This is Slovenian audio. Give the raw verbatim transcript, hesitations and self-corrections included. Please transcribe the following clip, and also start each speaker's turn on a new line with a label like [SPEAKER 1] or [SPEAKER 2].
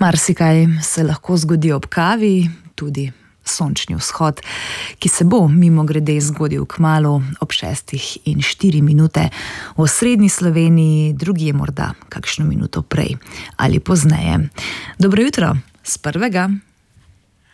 [SPEAKER 1] Marsikaj se lahko zgodi ob kavi, tudi sončni vzhod, ki se bo mimogrede zgodil kmalu ob šestih in štiri minute v osrednji Sloveniji, drugje morda kakšno minuto prej ali pozneje. Dobro jutro s prvega.